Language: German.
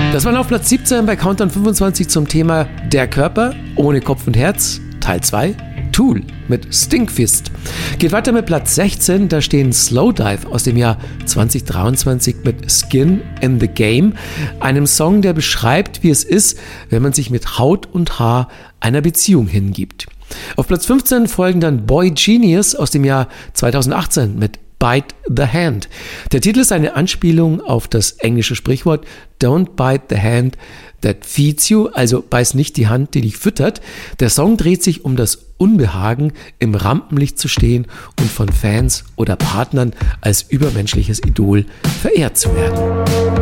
Das war auf Platz 17 bei Countdown 25 zum Thema Der Körper ohne Kopf und Herz, Teil 2, Tool mit Stinkfist. Geht weiter mit Platz 16, da stehen Slowdive aus dem Jahr 2023 mit Skin in the Game, einem Song, der beschreibt, wie es ist, wenn man sich mit Haut und Haar einer Beziehung hingibt. Auf Platz 15 folgen dann Boy Genius aus dem Jahr 2018 mit Bite the Hand. Der Titel ist eine Anspielung auf das englische Sprichwort Don't bite the hand that feeds you, also beiß nicht die Hand, die dich füttert. Der Song dreht sich um das Unbehagen, im Rampenlicht zu stehen und von Fans oder Partnern als übermenschliches Idol verehrt zu werden.